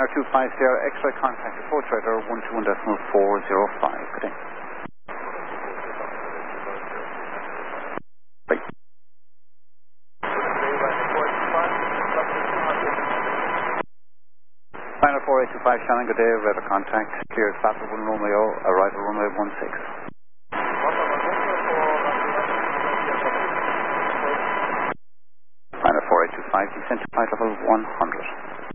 Liner 250, X-ray contact, approach radar 121.405. Good day. Bye. Liner 4825, Shannon, good day, radar contact, cleared Papa 1 Romeo, arrival runway 16. Liner 4825, descent to flight level 100.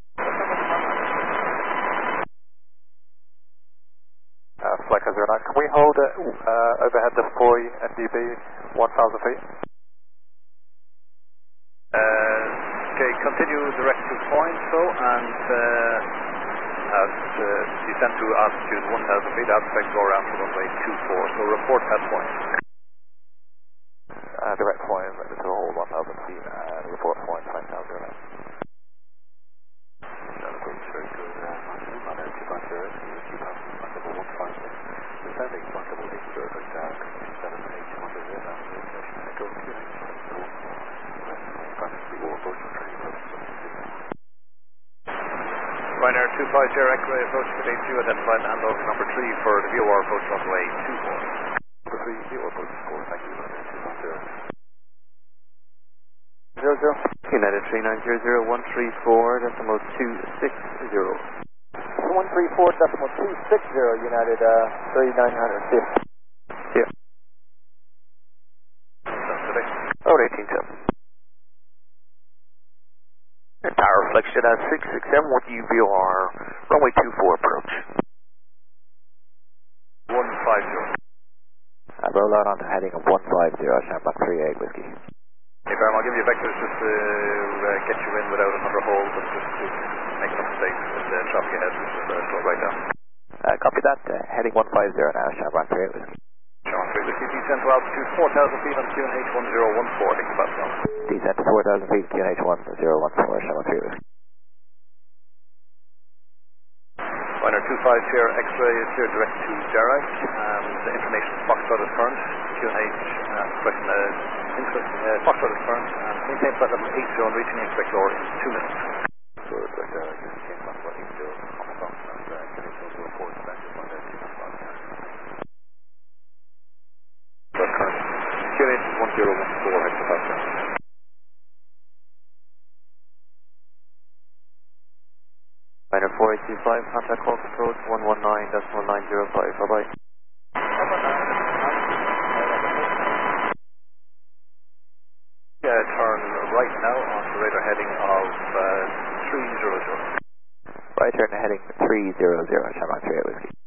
Flight 09, can we hold overhead deploy NDB 1,000 feet? Okay, continue direct to point, so, and as descend to altitude 1,000 feet, aspect go around to runway 24, so report at point. Direct point to hold 1,000 feet and report point 5,000. Descending flight level 80 down, 7800 Echo Ryanair 250 X-ray approach to gate 2, identified handover number 3 for the VOR approach runway 24. Number 3, VOR approach 4, thank you, Ryanair 250. United 3900 134 260. 134.260, United 3900. Yeah. Road 187. Tower reflection at 667 with UVR, runway 24 approach. 150. Roll out onto heading of 150, Champagne 38 whiskey. Hey, Graham, I'll give you vectors just to get you in without another hold, but just to make no mistakes with the traffic ahead, just slow right down. Copy that, heading 150 now, Champagne 38 whiskey. Champagne 38 whiskey, descent to altitude 4,000 feet on QNH 1014, take the fast down. Descent to 4,000 feet, QNH 1014, Champagne 38 whiskey. Ryanair 250 here, X-ray is here direct to Jarrah, and the information Foxtrot is current, QNH question Foxtrot is current, and maintain flight level 80 and reaching expect lower in 2 minutes. So direct maintain flight level 80 on the box and QNH 1014 expected on there 2 That's current. QNH 1014, head to fast down. Ryanair 4825, contact call control 119.905, bye-bye. Turn right now on the radar heading of 300. Right turn heading 300, Champagne 38 whiskey.